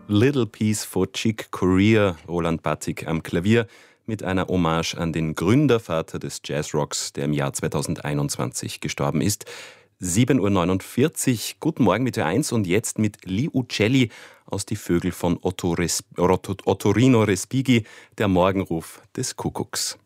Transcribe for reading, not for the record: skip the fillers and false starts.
Little Piece for Chick Corea, Roland Batik am Klavier, mit einer Hommage an den Gründervater des Jazzrocks, der im Jahr 2021 gestorben ist. 7.49 Uhr, guten Morgen mit Ö1 und jetzt mit Lee Uccelli aus Die Vögel von Ottorino Respighi, der Morgenruf des Kuckucks.